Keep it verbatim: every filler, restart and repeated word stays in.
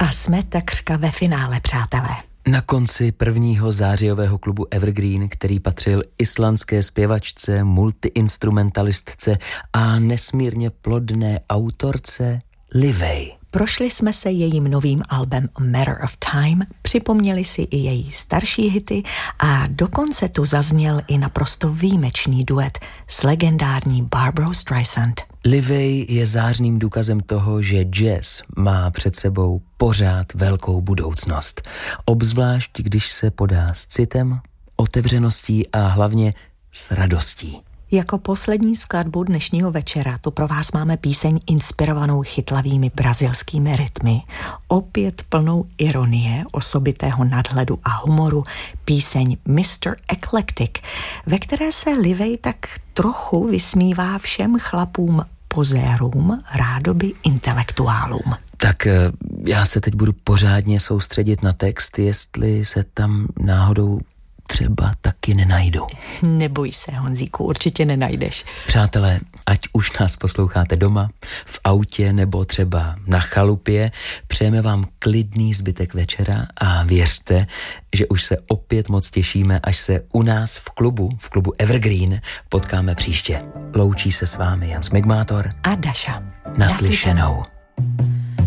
A jsme takřka ve finále, přátelé. Na konci prvního zářijového klubu Evergreen, který patřil islandské zpěvačce, multiinstrumentalistce a nesmírně plodné autorce Livej. Prošli jsme se jejím novým albem A Matter of Time, připomněli si i její starší hity a dokonce tu zazněl i naprosto výjimečný duet s legendární Barbarou Streisand. Livej je zářným důkazem toho, že jazz má před sebou pořád velkou budoucnost. Obzvlášť, když se podá s citem, otevřeností a hlavně s radostí. Jako poslední skladbu dnešního večera tu pro vás máme píseň inspirovanou chytlavými brazilskými rytmy, opět plnou ironie, osobitého nadhledu a humoru, píseň mister Eclectic, ve které se Livej tak trochu vysmívá všem chlapům pozérům, rádoby intelektuálům. Tak já se teď budu pořádně soustředit na text, jestli se tam náhodou třeba taky nenajdu. Neboj se, Honzíku, určitě nenajdeš. Přátelé, ať už nás posloucháte doma, v autě nebo třeba na chalupě, přejeme vám klidný zbytek večera a věřte, že už se opět moc těšíme, až se u nás v klubu, v klubu Evergreen, potkáme příště. Loučí se s vámi Jan Smigmátor a Daša. Naslyšenou.